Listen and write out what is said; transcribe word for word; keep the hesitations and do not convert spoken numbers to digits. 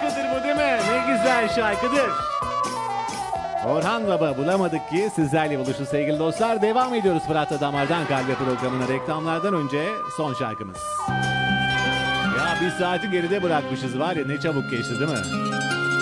şarkıdır bu değil mi? Ne güzel şarkıdır. Orhan Baba bulamadık ki sizlerle buluştu sevgili dostlar. Devam ediyoruz Fırat'la Damardan Kalbe programına. Reklamlardan önce son şarkımız. Ya bir saati geride bırakmışız var ya, ne çabuk geçti değil mi?